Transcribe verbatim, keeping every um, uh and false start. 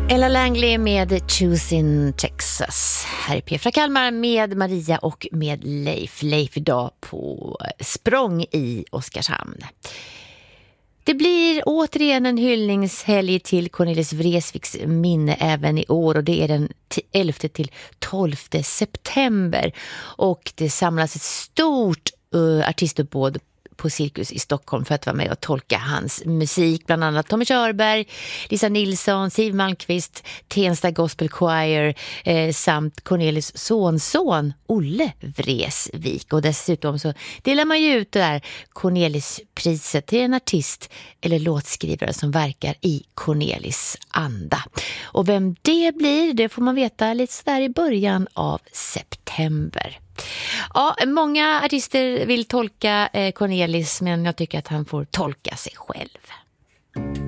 Ella Langley med Choosing Texas. Här är P F Kalmar med Maria och med Leif. Leif idag på språng i Oskarshamn. Det blir återigen en hyllningshelg till Cornelis Vreeswijks minne även i år, och det är den elfte till tolfte september. Och det samlas ett stort uh, artistuppbåd på Cirkus i Stockholm för att vara med och tolka hans musik. Bland annat Tommy Körberg, Lisa Nilsson, Siv Malmqvist, Tensta Gospel Choir eh, samt Cornelis sonson Olle Vreeswijk. Och dessutom så delar man ju ut det där Cornelis-priset till en artist eller låtskrivare som verkar i Cornelis anda. Och vem det blir, det får man veta lite sådär i början av september. Ja, många artister vill tolka eh, Cornelis, men jag tycker att han får tolka sig själv.